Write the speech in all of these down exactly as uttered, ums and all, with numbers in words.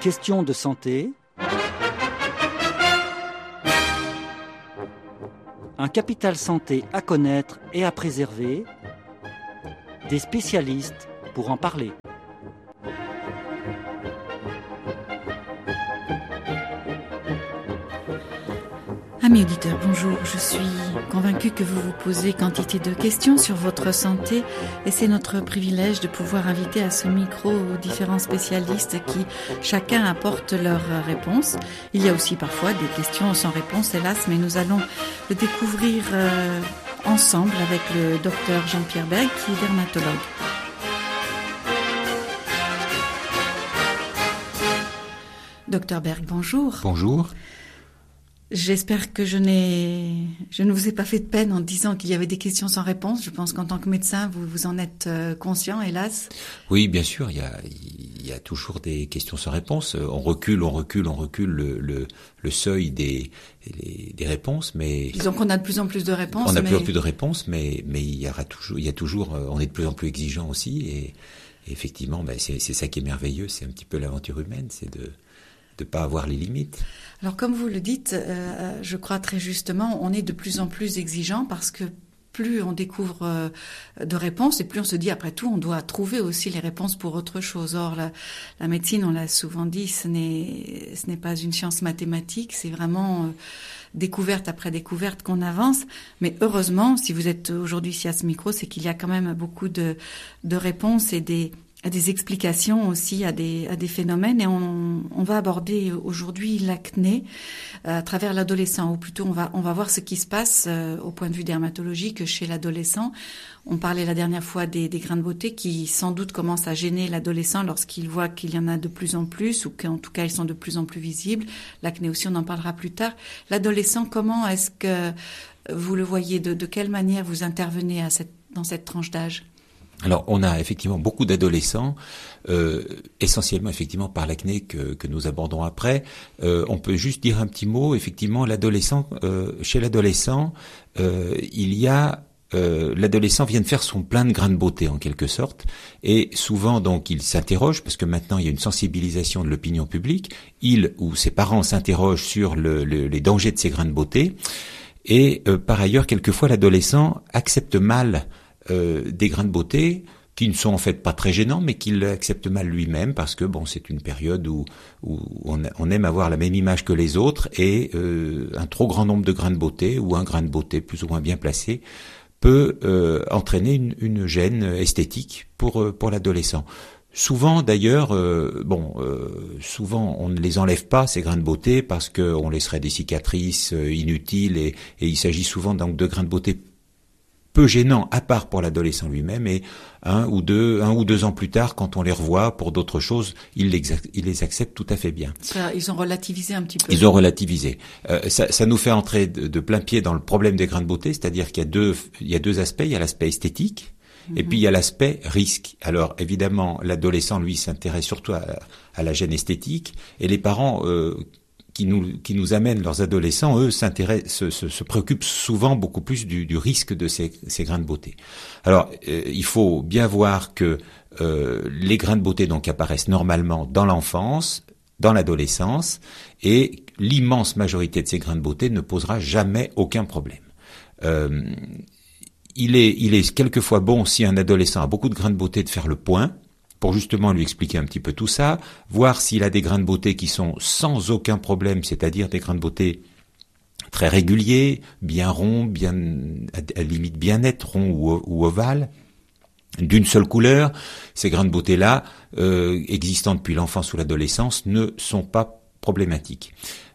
Questions de santé. Un capital santé à connaître et à préserver. Des spécialistes pour en parler. Amis auditeurs, bonjour. Je suis convaincue que vous vous posez quantité de questions sur votre santé et c'est notre privilège de pouvoir inviter à ce micro différents spécialistes qui chacun apporte leurs réponses. Il y a aussi parfois des questions sans réponse, hélas, mais nous allons le découvrir euh, ensemble avec le docteur Jean-Pierre Berg qui est dermatologue. Docteur Berg, bonjour. Bonjour. J'espère que je n'ai, je ne vous ai pas fait de peine en disant qu'il y avait des questions sans réponse. Je pense qu'en tant que médecin, vous, vous en êtes conscient, hélas. Oui, bien sûr, il y a, il y a toujours des questions sans réponse. On recule, on recule, on recule le, le, le seuil des, les, des réponses, mais... Disons qu'on a de plus en plus de réponses. On a de mais... plus en plus de réponses, mais, mais il y aura toujours, il y a toujours, on est de plus en plus exigeant aussi, et, et effectivement, ben, c'est, c'est ça qui est merveilleux, c'est un petit peu l'aventure humaine, c'est de, de pas avoir les limites. Alors comme vous le dites, euh, je crois très justement, on est de plus en plus exigeant parce que plus on découvre euh, de réponses et plus on se dit après tout, on doit trouver aussi les réponses pour autre chose. Or, la, la médecine, on l'a souvent dit, ce n'est, ce n'est pas une science mathématique, c'est vraiment euh, découverte après découverte qu'on avance. Mais heureusement, si vous êtes aujourd'hui ici à ce micro, c'est qu'il y a quand même beaucoup de, de réponses et des... à des explications aussi à des à des phénomènes et on on va aborder aujourd'hui l'acné euh, à travers l'adolescent ou plutôt on va on va voir ce qui se passe euh, au point de vue dermatologique chez l'adolescent. On parlait la dernière fois des des grains de beauté qui sans doute commencent à gêner l'adolescent lorsqu'il voit qu'il y en a de plus en plus ou qu'en tout cas ils sont de plus en plus visibles. L'acné aussi, on en parlera plus tard. L'adolescent, comment est-ce que vous le voyez, de de quelle manière vous intervenez à cette dans cette tranche d'âge? Alors, on a effectivement beaucoup d'adolescents, euh, essentiellement effectivement par l'acné que, que nous abordons après. Euh, on peut juste dire un petit mot. Effectivement, l'adolescent, euh, chez l'adolescent, euh, il y a euh, l'adolescent vient de faire son plein de grains de beauté en quelque sorte, et souvent donc il s'interroge parce que maintenant il y a une sensibilisation de l'opinion publique. Il ou ses parents s'interrogent sur le, le, les dangers de ces grains de beauté, et euh, par ailleurs, quelquefois l'adolescent accepte mal Euh, des grains de beauté qui ne sont en fait pas très gênants, mais qu'il accepte mal lui-même parce que bon, c'est une période où, où on, on aime avoir la même image que les autres et euh, un trop grand nombre de grains de beauté ou un grain de beauté plus ou moins bien placé peut euh, entraîner une, une gêne esthétique pour euh, pour l'adolescent. Souvent d'ailleurs, euh, bon, euh, souvent on ne les enlève pas ces grains de beauté parce que on laisserait des cicatrices euh, inutiles et, et il s'agit souvent donc de grains de beauté peu gênant à part pour l'adolescent lui-même et un ou deux un ou deux ans plus tard quand on les revoit pour d'autres choses ils les, ils les acceptent tout à fait bien. Ça, ils ont relativisé un petit peu. Ils ont relativisé. Euh, ça, ça nous fait entrer de, de plein pied dans le problème des grains de beauté, c'est-à-dire qu'il y a deux il y a deux aspects, il y a l'aspect esthétique mm-hmm. et puis il y a l'aspect risque. Alors évidemment l'adolescent lui s'intéresse surtout à, à la gêne esthétique et les parents euh, qui nous qui nous amènent leurs adolescents, eux, s'intéressent, se, se, se préoccupent souvent beaucoup plus du, du risque de ces, ces grains de beauté. Alors, euh, il faut bien voir que euh, les grains de beauté donc apparaissent normalement dans l'enfance, dans l'adolescence, et l'immense majorité de ces grains de beauté ne posera jamais aucun problème. Euh, il est il est quelquefois bon si un adolescent a beaucoup de grains de beauté de faire le point, pour justement lui expliquer un petit peu tout ça, voir s'il a des grains de beauté qui sont sans aucun problème, c'est-à-dire des grains de beauté très réguliers, bien ronds, bien à la limite bien nets, ronds ou, ou ovales, d'une seule couleur. Ces grains de beauté-là, euh, existant depuis l'enfance ou l'adolescence, ne sont pas problématiques.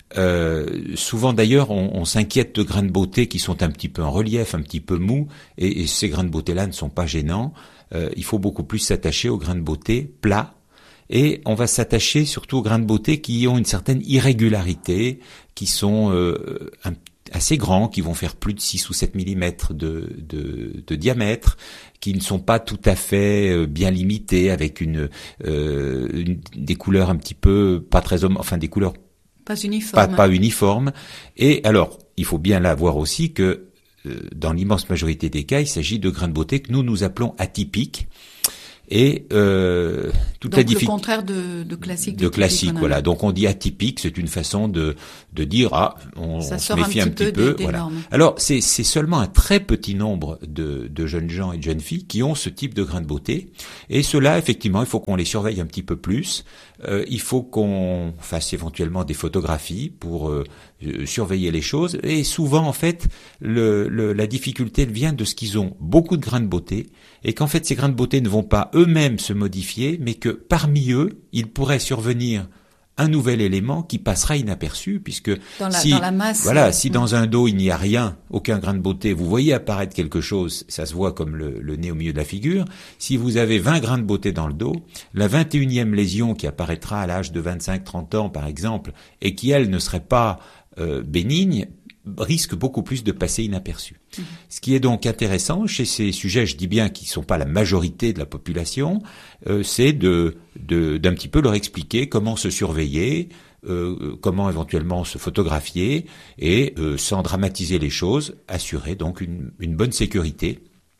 Euh, souvent d'ailleurs on, on s'inquiète de grains de beauté qui sont un petit peu en relief, un petit peu mous, et, et ces grains de beauté-là ne sont pas gênants. Euh, il faut beaucoup plus s'attacher aux grains de beauté plats et on va s'attacher surtout aux grains de beauté qui ont une certaine irrégularité, qui sont euh, un, assez grands, qui vont faire plus de six ou sept millimètres de, de, de diamètre, qui ne sont pas tout à fait euh, bien limités, avec une, euh, une des couleurs un petit peu pas très hom- enfin des couleurs pas uniformes. Pas, pas uniformes. Et alors, il faut bien là voir aussi que dans l'immense majorité des cas, il s'agit de grains de beauté que nous nous appelons atypiques Et euh, toute Donc la difficulté. Le contraire de, de classique. De classique, voilà. Donc on dit atypique, c'est une façon de de dire ah, on, on se méfie un petit, un petit peu. peu voilà. Alors c'est c'est seulement un très petit nombre de de jeunes gens et de jeunes filles qui ont ce type de grains de beauté. Et ceux-là, effectivement, il faut qu'on les surveille un petit peu plus. Euh, il faut qu'on fasse éventuellement des photographies pour euh, surveiller les choses. Et souvent, en fait, le, le la difficulté vient de ce qu'ils ont beaucoup de grains de beauté et qu'en fait ces grains de beauté ne vont pas eux-mêmes se modifier, mais que parmi eux, il pourrait survenir un nouvel élément qui passera inaperçu, puisque dans la, si, dans la masse, voilà, euh, si oui. dans un dos il n'y a rien, aucun grain de beauté, vous voyez apparaître quelque chose, ça se voit comme le, le nez au milieu de la figure. Si vous avez vingt grains de beauté dans le dos, la vingt et unième lésion qui apparaîtra à l'âge de vingt-cinq trente ans, par exemple, et qui, elle, ne serait pas euh, bénigne, risque beaucoup plus de passer inaperçu. Mmh. Ce qui est donc intéressant chez ces sujets, je dis bien qu'ils ne sont pas la majorité de la population, euh, c'est de, de, d'un petit peu leur expliquer comment se surveiller, euh, comment éventuellement se photographier et euh, sans dramatiser les choses, assurer donc une, une bonne sécurité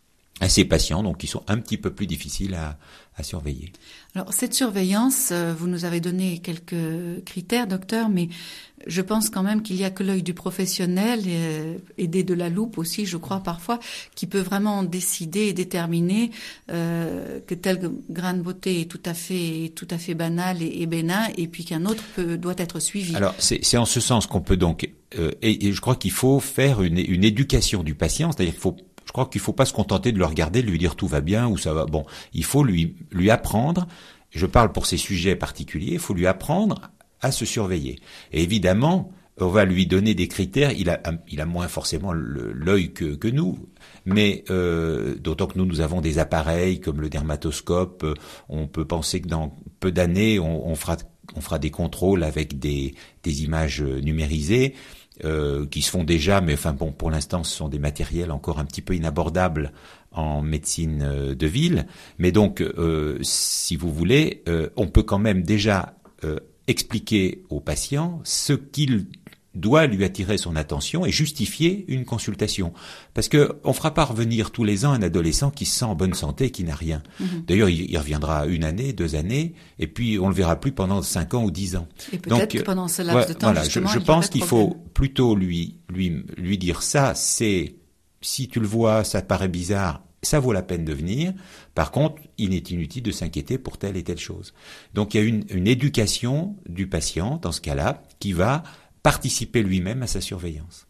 à ces patients, donc qui sont un petit peu plus difficiles à, à surveiller. Alors cette surveillance, vous nous avez donné quelques critères, docteur, mais je pense quand même qu'il y a que l'œil du professionnel, euh, aidé de la loupe aussi, je crois parfois, qui peut vraiment décider et déterminer euh, que tel grain de beauté est tout à fait, tout à fait banal et, et bénin, et puis qu'un autre peut, doit être suivi. Alors c'est, c'est en ce sens qu'on peut donc, euh, et, et je crois qu'il faut faire une, une éducation du patient, c'est-à-dire qu'il faut Je crois qu'il ne faut pas se contenter de le regarder, de lui dire tout va bien ou ça va. Bon, il faut lui lui apprendre. Je parle pour ces sujets particuliers. Il faut lui apprendre à se surveiller. Et évidemment, on va lui donner des critères. Il a il a moins forcément le, l'œil que que nous, mais euh, d'autant que nous nous avons des appareils comme le dermatoscope. On peut penser que dans peu d'années, on, on fera on fera des contrôles avec des des images numérisées. Euh, qui se font déjà, mais enfin bon, pour l'instant, ce sont des matériels encore un petit peu inabordables en médecine euh, de ville. Mais donc, euh, si vous voulez, euh, on peut quand même déjà euh, expliquer au patient ce qu'il doit lui attirer son attention et justifier une consultation. Parce que on fera pas revenir tous les ans un adolescent qui se sent en bonne santé et qui n'a rien. Mmh. D'ailleurs, il, il reviendra une année, deux années, et puis on le verra plus pendant cinq ans ou dix ans. Et peut-être Donc, que pendant ce laps ouais, de temps, voilà, justement, je, je il pense qu'il problème. faut plutôt lui, lui, lui dire ça, c'est, si tu le vois, ça te paraît bizarre, ça vaut la peine de venir. Par contre, il est inutile de s'inquiéter pour telle et telle chose. Donc, il y a une, une éducation du patient, dans ce cas-là, qui va participer lui-même à sa surveillance.